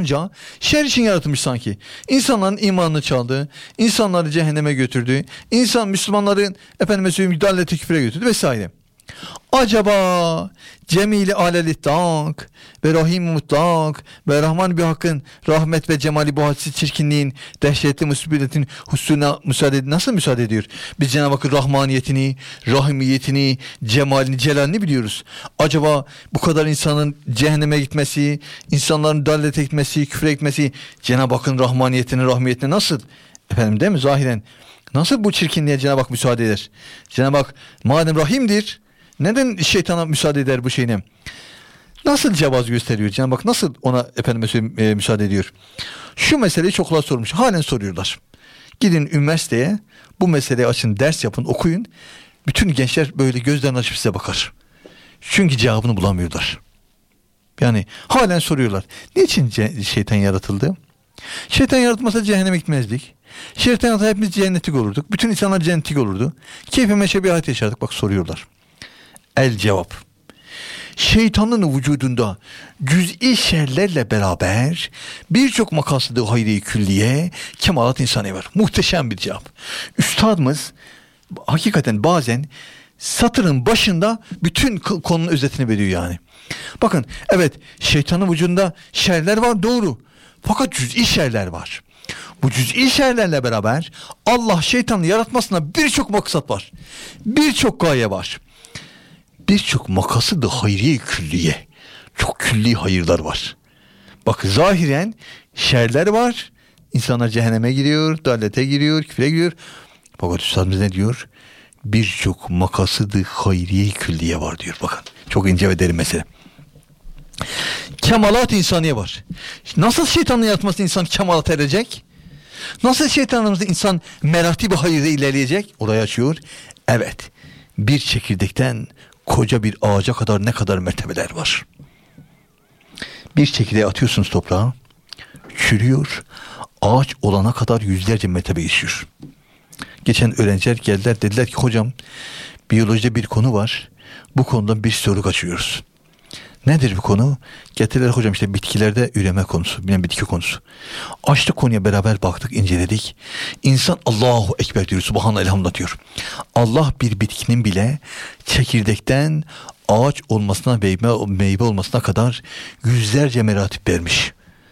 olunca şer için yaratılmış sanki. İnsanların imanını çaldı, insanları cehenneme götürdü, Müslümanların efendime söyleyeyim dallete küfre götürdü vesaire. Acaba Cemil-i alel-itlak ve Rahim-i mutlak ve Rahman bir hakkın rahmet ve cemali bu hadsiz çirkinliğin dehşetli musibetin husnuna nasıl müsaade ediyor? Biz Cenab-ı Hakk'ın rahmaniyetini, rahimiyetini, cemalini, celalini biliyoruz. Acaba bu kadar insanın cehenneme gitmesi, insanların dallete gitmesi, küfre gitmesi Cenab-ı Hakk'ın rahmaniyetine, rahmiyetine nasıl? Efendim değil mi? Zahiren nasıl bu çirkinliğe Cenab-ı Hak müsaade eder? Cenab-ı Hak madem rahimdir, neden şeytana müsaade eder bu şeyine? Nasıl cevaz gösteriyor Cenab-ı Hak? Nasıl ona müsaade ediyor? Şu meseleyi çoklar sormuş. Halen soruyorlar. Gidin üniversiteye, bu meseleyi açın, ders yapın, okuyun. Bütün gençler böyle gözlerini açıp size bakar. Çünkü cevabını bulamıyorlar. Yani halen soruyorlar. Niçin şeytan yaratıldı? Şeytan yaratmasa cehenneme gitmezdik. Şeytan yaratmasa hepimiz cennetlik olurduk. Bütün insanlar cennetlik olurdu. Keyfe meşe bir hayat yaşardık. Bak soruyorlar. El cevap. Şeytanın vücudunda cüz'i şerlerle beraber birçok makasıdı hayri külliye, kemalat insani var. Muhteşem bir cevap. Üstadımız hakikaten bazen satırın başında bütün konunun özetini veriyor yani. Bakın evet, şeytanın vücudunda şerler var, doğru. Fakat cüz'i şerler var. Bu cüz'i şerlerle beraber Allah şeytanı yaratmasına birçok maksat var. Birçok gaye var. Birçok makası da hayriye külliye. Çok külli hayırlar var. Bak zahiren şerler var. İnsanlar cehenneme giriyor, dallete giriyor, küfre giriyor. Fakat Üstadımız ne diyor? Birçok makası da hayriye külliye var diyor. Bakın çok ince ve derin mesele. Kemalat insaniye var. Nasıl şeytanın yaratmasını insan kemalat erecek? Nasıl şeytanımızda insan merati bir hayırda ilerleyecek? Orayı açıyor. Evet. Bir çekirdekten koca bir ağaca kadar ne kadar mertebeler var. Bir çekirdeği atıyorsunuz toprağa, çürüyor, ağaç olana kadar yüzlerce mertebe geçiyor. Geçen öğrenciler geldiler, dediler ki hocam biyolojide bir konu var, bu konudan bir soru kaçıyoruz. Nedir bu konu? Getirdiler hocam işte bitkilerde üreme konusu, bitki konusu. Açtık konuya, beraber baktık, inceledik. İnsan Allahu Ekber diyor, Subhanallah, elhamdülillah diyor. Allah bir bitkinin bile çekirdekten ağaç olmasına, meyve olmasına kadar yüzlerce meratip vermiş.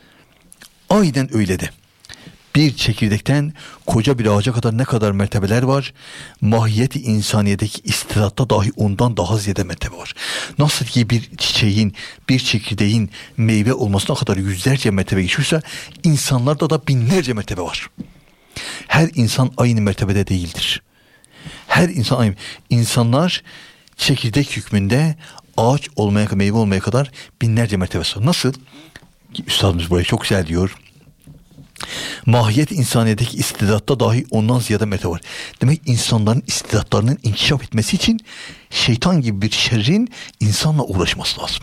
Aynen öyle de. Bir çekirdekten koca bir ağaca kadar ne kadar mertebeler var. Mahiyeti insaniyedeki istirahatta dahi ondan daha ziyade mertebe var. Nasıl ki bir çiçeğin, bir çekirdeğin meyve olmasına kadar yüzlerce mertebe geçiyorsa, insanlarda da binlerce mertebe var. Her insan aynı mertebede değildir. Her insan aynı. İnsanlar çekirdek hükmünde ağaç olmaya, meyve olmaya kadar binlerce mertebesi var. Nasıl? Üstadımız burayı çok güzel diyor. Mahiyet insaniyedeki istidatta dahi ondan ziyade mertebe var. Demek insanların istidatlarının inkişaf etmesi için şeytan gibi bir şerrin insanla uğraşması lazım.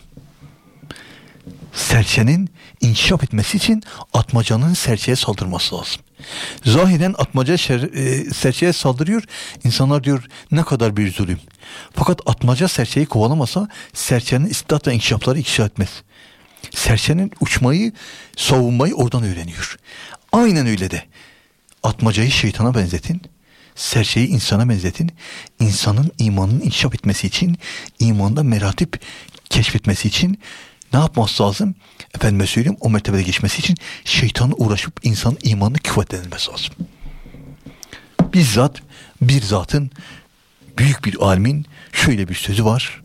Serçenin inkişaf etmesi için atmacanın serçeye saldırması lazım. Zahiren atmaca serçeye saldırıyor. İnsanlar diyor ne kadar bir zulüm. Fakat atmaca serçeyi kovalamasa serçenin istidat ve inkişafları inkişaf etmez. Serçenin uçmayı, savunmayı oradan öğreniyor. Aynen öyle de. Atmacayı şeytana benzetin, serçeyi insana benzetin. İnsanın imanının inkişaf etmesi için, imanda meratip keşfetmesi için ne yapması lazım? Efendime söyleyeyim, o mertebede geçmesi için şeytanla uğraşıp insanın imanını kuvvetlendirmesi lazım. Bizzat bir zatın, büyük bir alimin şöyle bir sözü var.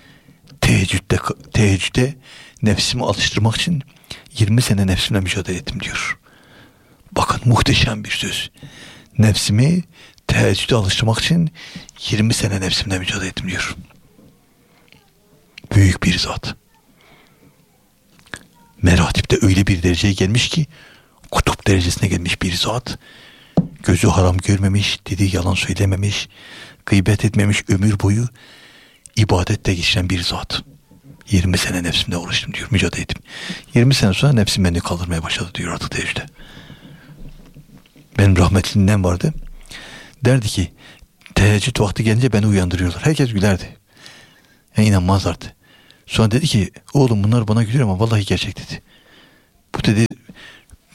Teheccüde nefsimi alıştırmak için 20 sene nefsimle mücadele ettim diyor. Bakın muhteşem bir söz. Nefsimi teheccüde alıştırmak için 20 sene nefsimle mücadele ettim diyor. Büyük bir zat. Meratipte öyle bir dereceye gelmiş ki, kutup derecesine gelmiş bir zat. Gözü haram görmemiş, dediği yalan söylememiş, gıybet etmemiş, ömür boyu ibadette geçiren bir zat. 20 sene nefsimle uğraştım diyor, mücadele ettim. 20 sene sonra nefsim beni kaldırmaya başladı diyor artık teheccüde. Benim rahmetli ninem vardı. Derdi ki teheccüd vakti gelince beni uyandırıyorlar. Herkes gülerdi. Yani inanmazlardı. Sonra dedi ki oğlum bunlar bana gülüyor ama vallahi gerçek dedi. Bu dedi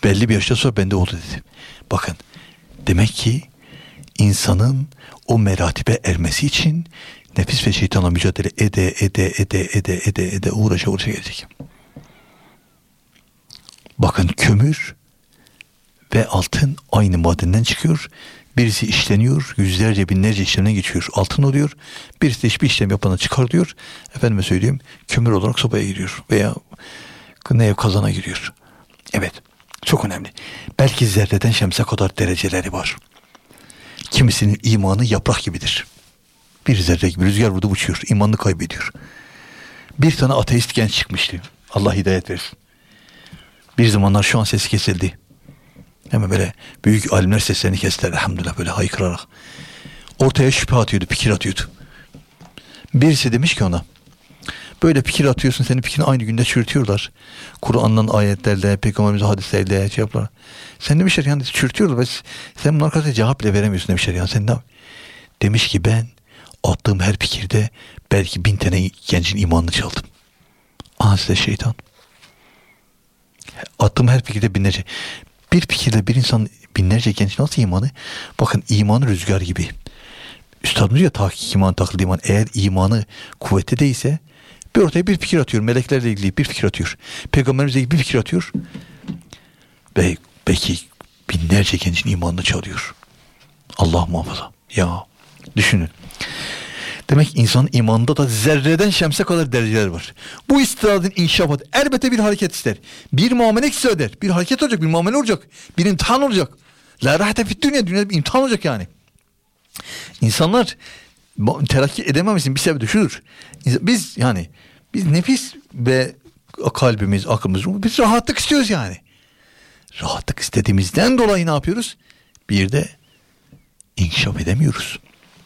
Belli bir yaşta sonra bende oldu dedi. Bakın, demek ki insanın o meratibe ermesi için nefis ve şeytanla mücadele ede uğraşa gelecek. Bakın, kömür ve altın aynı madenden çıkıyor. Birisi işleniyor, yüzlerce binlerce işlemden geçiyor, altın oluyor. Birisi de hiçbir işlem yapmadan çıkartıyor. Efendime söyleyeyim, kömür olarak sobaya giriyor veya kazana giriyor. Evet, çok önemli. Belki zerreden şemse kadar dereceleri var. Kimisinin imanı yaprak gibidir. Bir zerre gibi rüzgar vurdu uçuyor, imanını kaybediyor. Bir tane ateist genç çıkmıştı. Allah hidayet versin. Bir zamanlar, şu an sesi kesildi. Hemen böyle büyük alimler seslerini kestiler elhamdülillah, böyle haykırarak. Ortaya şüphe atıyordu, fikir atıyordu. Birisi demiş ki ona, böyle fikir atıyorsun, senin fikrini aynı günde çürütüyorlar. Kur'an'dan ayetlerle, Peygamberimizin hadislerle şey yapıyorlar. Sen demişler yani çürütüyorlar. Sen bunlar karşısında cevap bile veremiyorsun demişler yani. Sen ne? Demiş ki ben attığım her fikirde belki 1000 tane gencin imanını çaldım. Aha size şeytan. Attığım her fikirde binlerce. Bir fikirle bir insan binlerce genç nasıl imanı? Bakın, imanı rüzgar gibi. Üstadımız ya, tahkik iman, taklid iman. Eğer imanı kuvvetli değilse bir ortaya bir fikir atıyor. Meleklerle ilgili bir fikir atıyor. Peygamberimizle ilgili bir fikir atıyor. Ve belki binlerce gencin imanını çalıyor. Allah muhafaza. Ya düşünün. Demek insanın imanında da zerreden şemse kadar dereceler var. Bu istidadın inşaatı elbette bir hareket ister. Bir muamele ister. Bir hareket olacak, bir muamele olacak. Bir imtihan olacak. La rahate fit dünya, dünyada bir imtihan olacak yani. İnsanlar terakki edememesinin bir sebebi şudur. Biz nefis ve kalbimiz, aklımız, biz rahatlık istiyoruz yani. Rahatlık istediğimizden dolayı ne yapıyoruz? Bir de inkişaf edemiyoruz.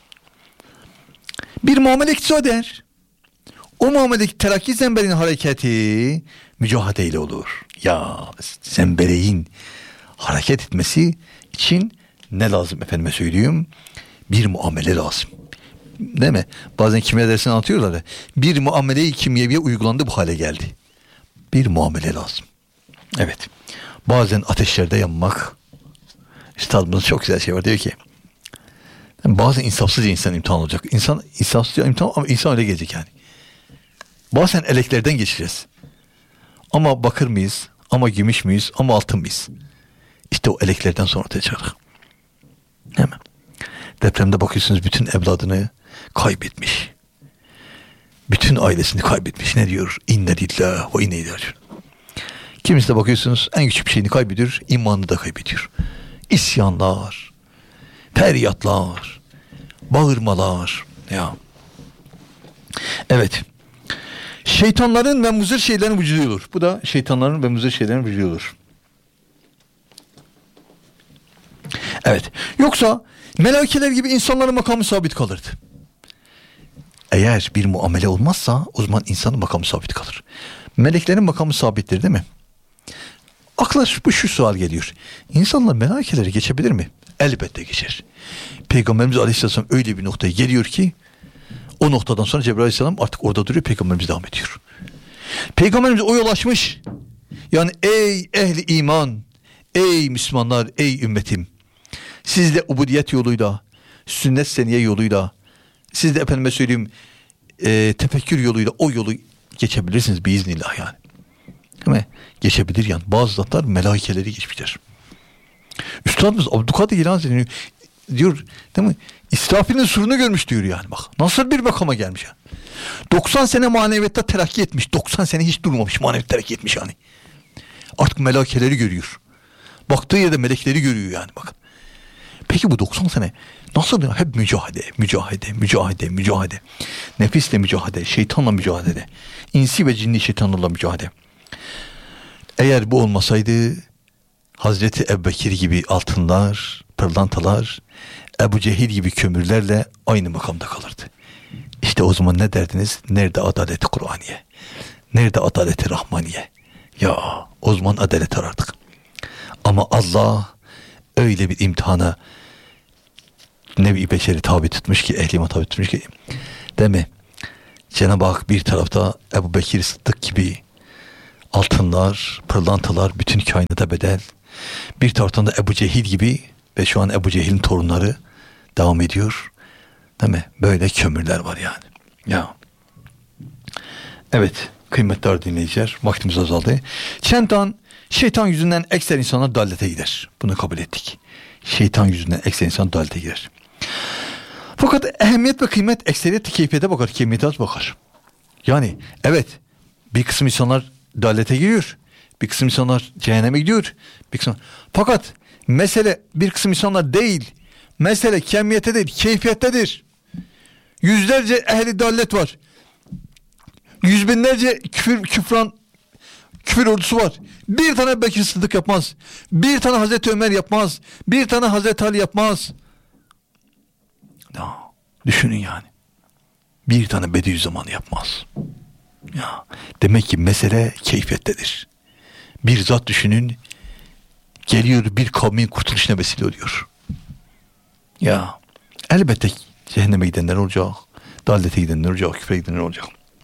Bir muamele iktiza eder. O muameledeki terakki zembereğin hareketi mücadele olur. Ya zembereğin hareket etmesi için ne lazım efendime söyleyeyim? Bir muamele lazım. Değil mi? Bazen kimya dersini anlatıyorlar ya. Bir muamele-i kimyeviye uygulandı, bu hale geldi. Bir muamele lazım. Evet. Bazen ateşlerde yanmak. Üstadımız çok güzel şey var, diyor ki bazen insafsızca insan imtihan olacak. İnsan insafsızca imtihan, ama insan öyle gelecek yani. Bazen eleklerden geçeceğiz. Ama bakır mıyız? Ama gümüş müyüz? Ama altın mıyız? İşte o eleklerden sonra ortaya çıkacak. Değil mi? Depremde bakıyorsunuz, bütün evladını kaybetmiş. Bütün ailesini kaybetmiş. Ne diyor? İnne lillahi ve inne ileyhi raciun. Kimisi de bakıyorsunuz en küçük bir şeyini kaybediyor, imanını da kaybediyor. İsyanlar, feryatlar, bağırmalar. Ya. Evet. Şeytanların ve muzır şeylerin vücudu olur. Bu da şeytanların ve muzır şeylerin vücudu olur. Evet. Yoksa melaikeler gibi insanların makamı sabit kalırdı. Eğer bir muamele olmazsa o zaman insanın makamı sabit kalır. Meleklerin makamı sabittir, değil mi? Akla şu sual geliyor. İnsanlar melaikeleri geçebilir mi? Elbette geçer. Peygamberimiz Aleyhisselam öyle bir noktaya geliyor ki o noktadan sonra Cebrail Aleyhisselam artık orada duruyor, Peygamberimiz devam ediyor. Peygamberimiz o yol açmış. Yani ey ehli iman, ey Müslümanlar, ey ümmetim. Siz de ubudiyet yoluyla, sünnet seniye yoluyla, siz de efendime söyleyeyim tefekkür yoluyla o yolu geçebilirsiniz biiznillah yani. Değil mi? Geçebilir yani. Bazı zatlar melaikeleri geçmişler. Üstadımız Abdülkadir Geylani diyor, değil mi? İsrafil'in surunu görmüş diyor yani, bak. Nasıl bir makama gelmiş yani. 90 sene maneviyata terakki etmiş. 90 sene hiç durmamış, maneviyat terakki etmiş yani. Artık melaikeleri görüyor. Baktığı yerde melekleri görüyor yani, bakın. Peki bu 90 sene nasıl ya? Hep mücadele. Nefisle mücadele, şeytanla mücadele. İnsi ve cinni şeytanlarla mücadele. Eğer bu olmasaydı Hazreti Ebubekir gibi altınlar, pırlantalar, Ebu Cehil gibi kömürlerle aynı makamda kalırdı. İşte o zaman ne derdiniz? Nerede adalet-i Kur'aniye? Nerede adalet-i Rahmaniye? Ya o zaman adalet arardık. Ama Allah öyle bir imtihana Nebi Beşer'i tabi tutmuş ki, ehlime tabi tutmuş ki, değil mi? Cenab-ı Hak bir tarafta Ebu Bekir Sıddık gibi altınlar, pırlantalar, bütün kainata bedel. Bir taraftan da Ebu Cehil gibi ve şu an Ebu Cehil'in torunları devam ediyor. Değil mi? Böyle kömürler var yani. Ya. Evet, kıymetli dinleyiciler, vaktimiz azaldı. Şeytan yüzünden ekser insanlar dalete gider. Bunu kabul ettik. Şeytan yüzünden ekser insan dalete gider. Fakat ehemmiyet ve kıymet ekseriyet keyfiyete bakar, kemiyete az bakar. Yani evet, bir kısım insanlar dalete giriyor. Bir kısım insanlar cehenneme gidiyor. Fakat mesele bir kısım insanlar değil. Mesele kemiyette değil, keyfiyettedir. Yüzlerce ehli dallet var. Yüz binlerce küfür ordusu var. Bir tane Bekir Sıddık yapmaz. Bir tane Hazreti Ömer yapmaz. Bir tane Hazreti Ali yapmaz. Ya, düşünün yani. Bir tane Bediüzzaman yapmaz. Ya, demek ki mesele keyfiyettedir. Bir zat düşünün, geliyor bir kavmin kurtuluşuna vesile oluyor. Ya elbette cehenneme gidenler olacak, dalete gidenler olacak, küfre gidenler olacak.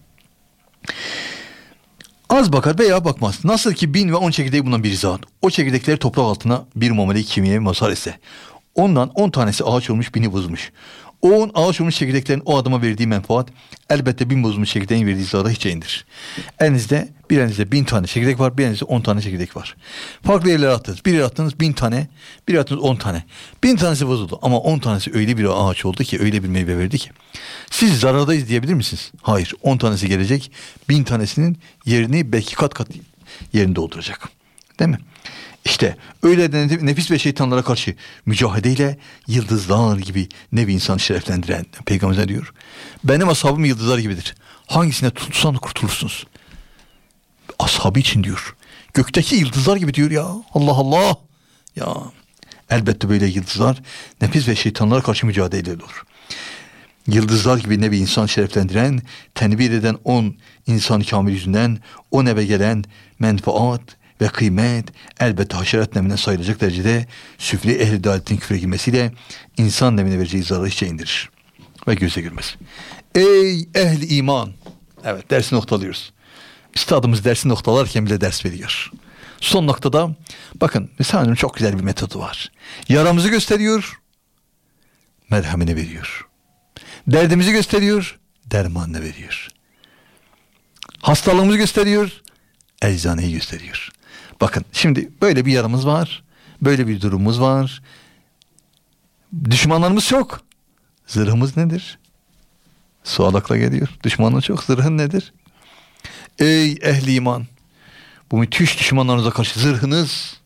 Az bakar veya bakmaz. Nasıl ki 1000 ve 10 çekirdeği bulunan bir zat, o çekirdekleri toprak altına bir muamele-i kimyaya mazhar etse, ondan 10 tanesi ağaç olmuş, 1000'i bozmuş. O 10 ağaç olmuş çekirdeklerin o adama verdiği menfaat, elbette 1000 bozulmuş çekirdeğin verdiği zarara hiç indir. Bir elinizde 1000 tane çekirdek var, bir elinizde 10 tane çekirdek var. Farklı yerlere attınız. Bir yere attınız 1000 tane, bir yere attınız 10 tane. 1000 tanesi bozuldu ama 10 tanesi öyle bir ağaç oldu ki, öyle bir meyve verdi ki. Siz zarardayız diyebilir misiniz? Hayır. 10 tanesi gelecek, 1000 tanesinin yerini belki kat kat yerini dolduracak. Değil mi? İşte öyle de nefis ve şeytanlara karşı mücadeleyle yıldızlar gibi nevi insan şereflendiren Peygamber diyor. Benim ashabım yıldızlar gibidir. Hangisine tutsan kurtulursunuz. Ashabı için diyor. Gökteki yıldızlar gibi diyor ya. Allah Allah. Ya elbette böyle yıldızlar nefis ve şeytanlara karşı mücadele ediyor. Yıldızlar gibi nevi insan şereflendiren, tenvir eden 10 insan kamil yüzünden o nebe gelen menfaat ve kıymet elbette haşerat nemine sayılacak derecede süfli ehli daletin küfre girmesiyle insan nemine vereceği zararı hiçe indirir ve göze girmez. Ey ehli iman! Evet, dersi noktalıyoruz. Üstadımız dersi noktalarken bile ders veriyor. Son noktada bakın Risale'nin çok güzel bir metodu var. Yaramızı gösteriyor, merhamini veriyor. Derdimizi gösteriyor, dermanını veriyor. Hastalığımızı gösteriyor, eczaneyi gösteriyor. Bakın şimdi böyle bir yaramız var, böyle bir durumumuz var. Düşmanlarımız çok. Zırhımız nedir? Sual akla geliyor. Düşmanın çok, zırhın nedir? Ey ehli iman! Bu müthiş düşmanlarınıza karşı zırhınız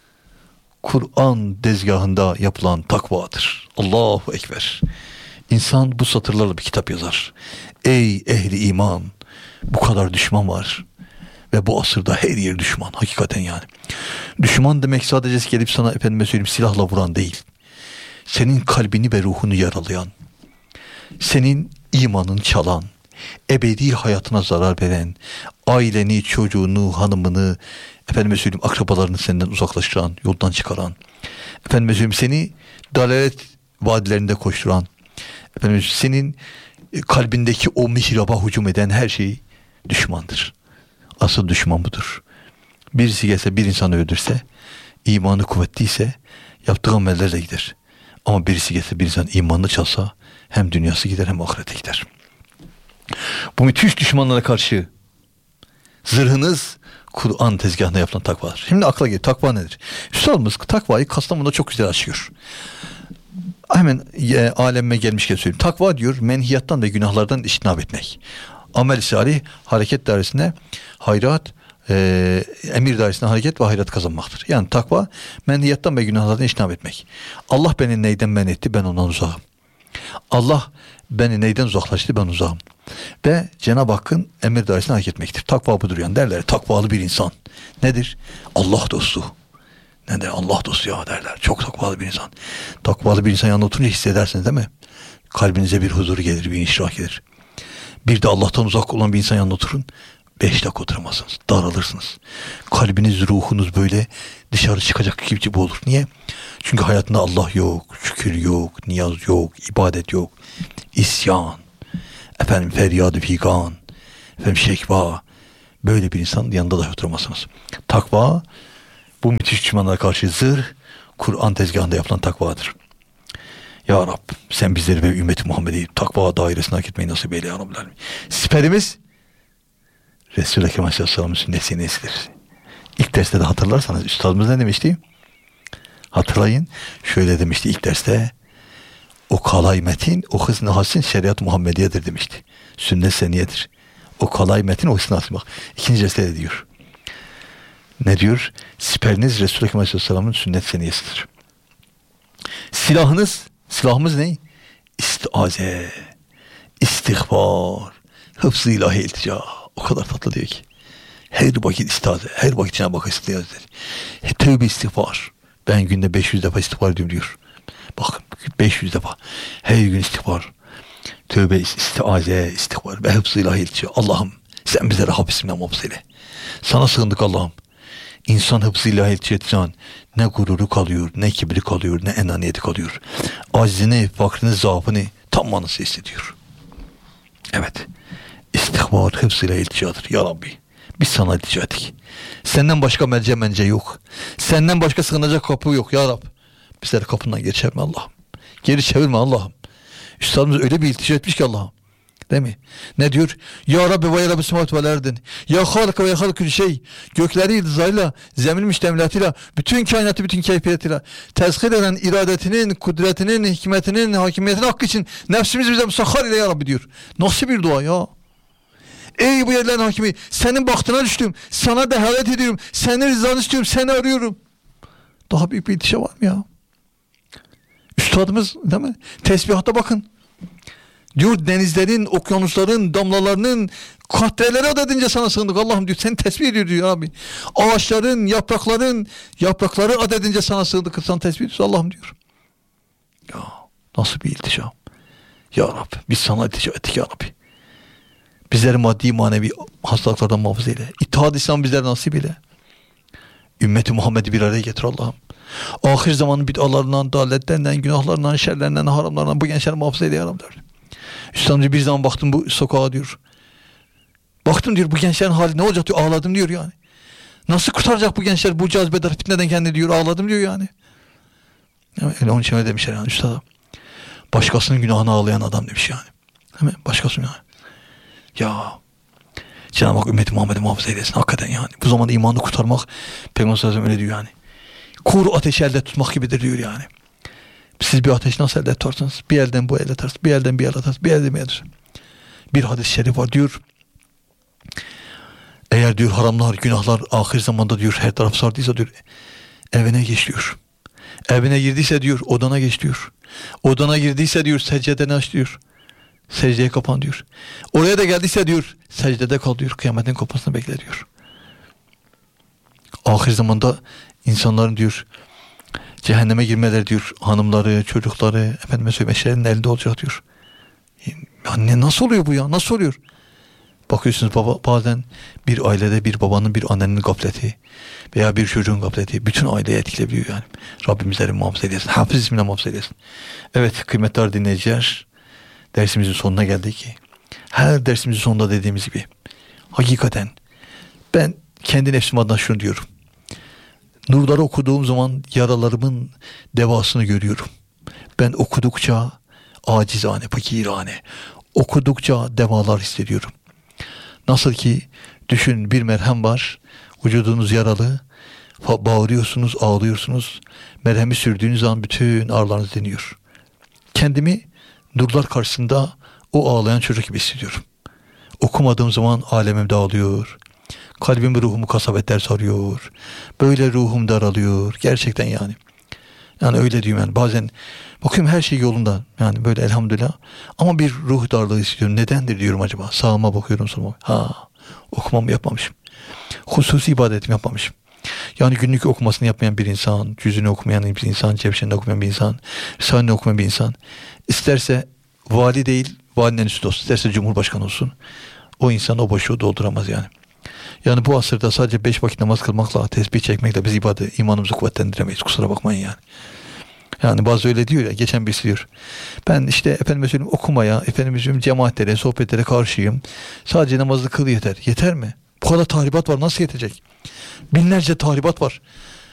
Kur'an dezgahında yapılan takvadır. Allahu Ekber. İnsan bu satırlarla bir kitap yazar. Ey ehli iman! Bu kadar düşman var. Ve bu asırda her yer düşman. Hakikaten yani. Düşman demek sadece gelip sana efendime söyleyeyim silahla vuran değil. Senin kalbini ve ruhunu yaralayan, senin imanını çalan, ebedi hayatına zarar veren, aileni, çocuğunu, hanımını, efendime söyleyeyim akrabalarını senden uzaklaştıran, yoldan çıkaran, efendime söyleyeyim seni dalalet vadilerinde koşturan, efendime senin kalbindeki o mihraba hücum eden her şey düşmandır. Asıl düşman budur. Birisi gelse bir insanı öldürse, imanı kuvvetliyse yaptığı amellerle gider. Ama birisi gelse bir insan imanını çalsa hem dünyası gider hem ahirete gider. Bu müthiş düşmanlara karşı zırhınız Kur'an tezgahında yapılan takvadır. Şimdi akla geliyor. Takva nedir? Üstadımız takvayı Kastamonu'da çok güzel açıyor. Hemen aleme gelmişken söyleyeyim. Takva diyor menhiyattan ve günahlardan iştinab etmek. Amel-i salih hareket dairesinde hayrat, emir dairesinde hareket ve hayrat kazanmaktır. Yani takva menhiyattan ve günahlardan iştinab etmek. Allah beni neyden men etti, ben ondan uzağım. Allah beni neyden uzaklaştı, ben uzağım. Ve Cenab-ı Hakk'ın emir dairesine hareket etmektir. Takva budur yani derler. Takvalı bir insan. Nedir? Allah dostu. Nedir? Allah dostu ya derler. Çok takvalı bir insan. Takvalı bir insan yanında oturunca hissedersiniz değil mi? Kalbinize bir huzur gelir, bir inşirah gelir. Bir de Allah'tan uzak olan bir insan yanında oturun. 5 dakika oturamazsınız. Daralırsınız. Kalbiniz, ruhunuz böyle dışarı çıkacak gibi olur. Niye? Çünkü hayatında Allah yok, şükür yok, niyaz yok, ibadet yok. İsyan, efendim feryadı figan, efendim şekva. Böyle bir insan yanında da oturamazsınız. Takva Bu müthiş düşmanlara karşı zırh, Kur'an tezgahında yapılan takvadır. Ya Rab, sen bizleri ve ümmeti Muhammed'i takva dairesine hak etmeyi nasip eyle ya Rabbi. Siperimiz Resul-i Ekrem Aleyhisselam'ın sünneti nesidir? İlk derste de hatırlarsanız üstadımız ne demişti? Hatırlayın. Şöyle demişti ilk derste. O kalay metin, o hısn-ı hasin şeriat Muhammediye'dir demişti. Sünnet seniyedir. O kalay metin, o hısn-ı hasin. Bak, ikinci derste de diyor. Ne diyor? Siperiniz Resul-i Ekrem Aleyhisselam'ın sünnet seniyesidir. Silahımız ne? İstiaze, istihbar, hıfz-ı ilahi iltica. O kadar tatlı diyor ki. Her vakit istiaze, her vakit Cenab-ı Hak istiaze eder. Tövbe istiğfar. Ben günde 500 defa istiğfar ediyorum diyor. Bak 500 defa. Her gün istiğfar. Tövbe, istiaze, istiğfar ve hıfz-ı ilahi iltica. Allah'ım sen bize Rahab isminden muhafaza eyle. Sana sığındık Allah'ım. İnsan hıfz-ı ilahi iltica ne gururu kalıyor, ne kibri kalıyor, ne enaniyeti kalıyor. Aczini, fakrını, zaafını tam manası hissediyor. Evet. İstihbar hıfz-ı ilahi ilticadır. Ya Rabbi. Biz sana iltica ettik. Senden başka mence yok. Senden başka sığınacak kapı yok ya Rab. Bizleri kapından geri çevirme Allah'ım. Geri çevirme Allah'ım. Üstadımız öyle bir iltica etmiş ki Allah'ım. Değil mi? Ne diyor? Ya Rabbi ve ya Rabbi semavat vel erdin. Ya Halik ve ya Halikül şey. Gökleri yıldızlarıyla, zemin müştemilatıyla, bütün kainatı, bütün keyfiyetiyle tezkir eden iradetinin, kudretinin, hikmetinin, hakimiyetinin hakkı için nefsimizi bize musahhar ile ya Rabbi diyor. Nasıl bir dua ya? Ey bu yerlerin hakimi, senin bahtına düştüm. Sana dehalet ediyorum. Senin rızanı istiyorum. Seni arıyorum. Daha büyük bir iltica var mı ya? Üstadımız değil mi? Tesbihata bakın. Diyor denizlerin, okyanusların, damlalarının katreleri adedince sana sığındık Allah'ım diyor. Seni tesbih ediyor diyor abi. Ağaçların, yaprakları adedince sana sığındık. Sana tesbih ediyoruz Allah'ım diyor. Ya nasıl bir iltica? Ya Rabbi biz sana iltica ettik ya Rabbi. Bizleri maddi manevi hastalıklardan muhafaza eyle. İttihad İslam bizlere nasip eyle. Ümmeti Muhammed'i bir araya getir Allah'ım. Ahir zamanın bid'alarından, daletlerinden, günahlarından, şerlerinden, haramlarından bu gençleri muhafaza eyle ya Rabbi. Üstadımcı bir zaman baktım bu sokağa diyor. Baktım diyor bu gençlerin hali ne olacak diyor. Ağladım diyor yani. Nasıl kurtaracak bu gençler bu cazibedar fitneden kendini diyor. Ağladım diyor yani. Öyle onun için öyle demişler yani üstada. Başkasının günahına ağlayan adam demiş yani. Değil mi? Başkasının günahı. Ya Cenab-ı Hak ümmeti Muhammed'i muhafaza eylesin hakikaten yani. Bu zamanda imanı kurtarmak Peygamber sallallahu aleyhi ve sellem öyle diyor yani. Kuru ateşi elde tutmak gibidir diyor yani. Siz bir ateş nasıl elde tutarsınız? Bir elden bu elde tutarsınız. Bir elden bir elde tutarsınız. Bir elden bir elde tutarsınız. Bir hadis-i şerif var diyor. Eğer diyor haramlar, günahlar ahir zamanda diyor her taraf sardıysa diyor evine geç diyor. Evine girdiyse diyor odana geç diyor. Odana girdiyse diyor secdeden aç diyor. Secdeye kapan diyor. Oraya da geldiyse diyor secdede kal diyor. Kıyametin kopmasını bekle diyor. Ahir zamanda insanların diyor cehenneme girmeleri diyor hanımları, çocukları, efendime söyleyeyim eşlerinin elinde olacak diyor. Ya nasıl oluyor bu ya? Nasıl oluyor? Bakıyorsunuz bazen bir ailede bir babanın bir annenin gafleti veya bir çocuğun gafleti bütün aileyi etkileyebiliyor yani. Rabbimizleri muhafaza eylesin. Hafız ismine muhafaza eylesin. Evet kıymetli dinleyiciler dersimizin sonuna geldik. Her dersimizin sonunda dediğimiz gibi hakikaten ben kendi nefsim adına şunu diyorum. Nurları okuduğum zaman yaralarımın devasını görüyorum. Ben okudukça acizane, fakirane, okudukça devalar hissediyorum. Nasıl ki düşün bir merhem var, vücudunuz yaralı, bağırıyorsunuz, ağlıyorsunuz. Merhemi sürdüğünüz zaman bütün ağrılarınız diniyor. Kendimi nurlar karşısında o ağlayan çocuk gibi hissediyorum. Okumadığım zaman alemim dağılıyor. Kalbim ruhumu kasvetler sarıyor. Böyle ruhum daralıyor. Gerçekten yani. Yani öyle diyorum yani. Bazen bakıyorum her şey yolunda. Yani böyle elhamdülillah. Ama bir ruh darlığı hissediyorum. Nedendir diyorum acaba. Sağıma bakıyorum soluma. Okumamı yapmamışım. Hususi ibadetimi yapmamışım. Yani günlük okumasını yapmayan bir insan, cüzünü okumayan bir insan, cevşenini okumayan bir insan, Risale'ni okumayan bir insan. İsterse vali değil, valinin üstü olsun. İsterse cumhurbaşkanı olsun. O insan o boşluğu dolduramaz yani. Yani bu asırda sadece 5 vakit namaz kılmakla, tesbih çekmekle biz imanımızı kuvvetlendiremeyiz. Kusura bakmayın yani. Yani bazı öyle diyor ya, geçen birisi diyor. Ben işte efendime söyleyeyim okumaya, efendime söyleyeyim cemaatlere, sohbetlere karşıyım. Sadece namazı kıl yeter. Yeter mi? Bu kadar tahribat var, nasıl yetecek? Binlerce tahribat var.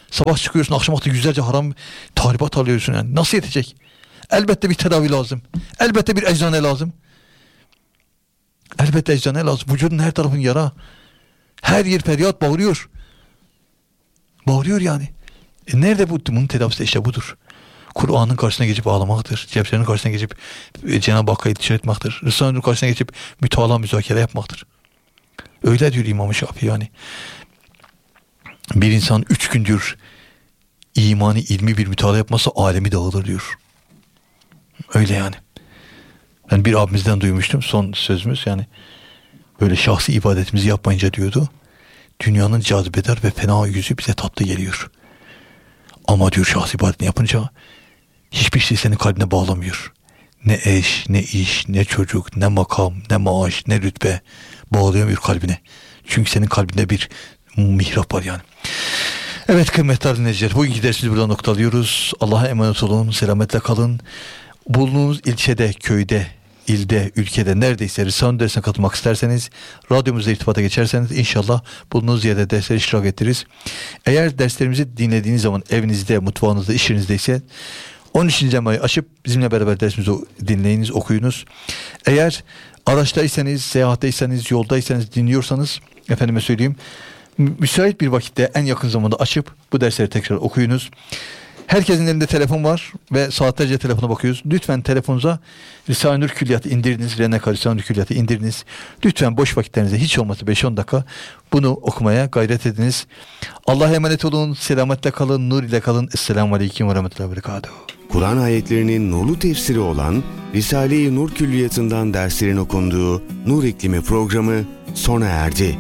Sabah çıkıyorsun, akşam vakti güzelce haram tahribat alıyorsun yani. Nasıl yetecek? Elbette bir tedavi lazım. Elbette bir eczane lazım. Elbette eczane lazım. Vücudun her tarafın yara. Her yer feryat bağırıyor. Bağırıyor yani. Nerede bu? Bunun tedavisi işte budur. Kur'an'ın karşısına geçip ağlamaktır. Cebsenin karşısına geçip Cenab-ı Hakk'a iltica etmektir. Risale'nin karşısına geçip mütalaa müzakere yapmaktır. Öyle diyor İmam-ı Şafii yani. Bir insan 3 gündür imani, ilmi bir mütalaa yapmazsa alemi dağılır diyor. Öyle yani. Ben bir abimizden duymuştum, son sözümüz yani. Böyle şahsi ibadetimizi yapmayınca diyordu, dünyanın cazibedar ve fena yüzü bize tatlı geliyor. Ama diyor şahsi ibadetini yapınca hiçbir şey senin kalbine bağlamıyor. Ne eş, ne iş, ne çocuk, ne makam, ne maaş, ne rütbe bağlayamıyor kalbine. Çünkü senin kalbinde bir mihrap var yani. Evet kıymetli dinleyiciler, bugünkü dersimizi burada noktalıyoruz. Allah'a emanet olun, selametle kalın. Bulunduğunuz ilçede, köyde, ilde, ülkede neredeyse Risale dersine katılmak isterseniz, radyomuzla irtibata geçerseniz inşallah bulunduğunuz yerde derslere iştirak ettiririz. Eğer derslerimizi dinlediğiniz zaman evinizde, mutfağınızda, iş yerinizdeyse ise 13. Mayı açıp bizimle beraber dersimizi dinleyiniz, okuyunuz. Eğer araçtaysanız, seyahatteysanız, yoldaysanız, dinliyorsanız, efendime söyleyeyim, müsait bir vakitte en yakın zamanda açıp bu dersleri tekrar okuyunuz. Herkesin elinde telefon var ve saatlerce telefona bakıyoruz. Lütfen telefonunuza Risale-i Nur Külliyatı indiriniz. Reneka Risale-i Nur Külliyatı indiriniz. Lütfen boş vakitlerinize hiç olmazsa 5-10 dakika bunu okumaya gayret ediniz. Allah'a emanet olun. Selametle kalın. Nur ile kalın. Esselamu Aleyküm ve Rahmetullahi ve Berekatuhu. Kur'an ayetlerinin nurlu tefsiri olan Risale-i Nur Külliyatı'ndan derslerin okunduğu Nur İklimi programı sona erdi.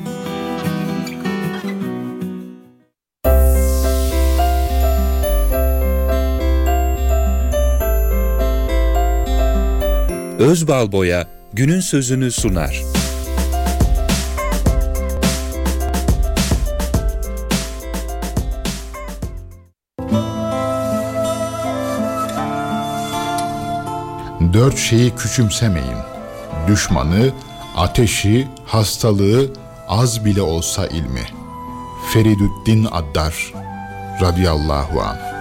Özbalboya günün sözünü sunar. Dört şeyi küçümsemeyin. Düşmanı, ateşi, hastalığı, az bile olsa ilmi. Feridüddin Addar radıyallahu anh.